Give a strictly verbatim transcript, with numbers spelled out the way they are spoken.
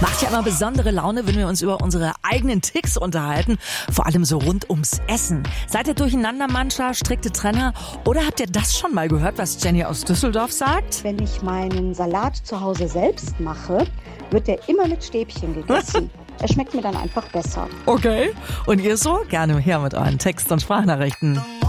Macht ja immer besondere Laune, wenn wir uns über unsere eigenen Ticks unterhalten. Vor allem so rund ums Essen. Seid ihr Durcheinandermannscher, strikte Trenner? Oder habt ihr das schon mal gehört, was Jenny aus Düsseldorf sagt? Wenn ich meinen Salat zu Hause selbst mache, wird der immer mit Stäbchen gegessen. Er schmeckt mir dann einfach besser. Okay. Und ihr so? Gerne her mit euren Text- und Sprachnachrichten.